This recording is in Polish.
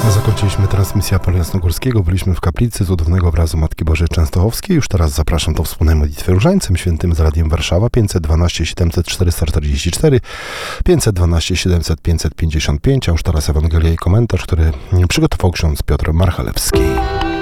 Zakończyliśmy transmisję apelu jasnogórskiego, byliśmy w kaplicy cudownego obrazu Matki Bożej Częstochowskiej. Już teraz zapraszam do wspólnej modlitwy różańcem świętym z Radiem Warszawa 512 700 444, 512 700 555, a już teraz Ewangelia i komentarz, który przygotował ksiądz Piotr Marchalewski.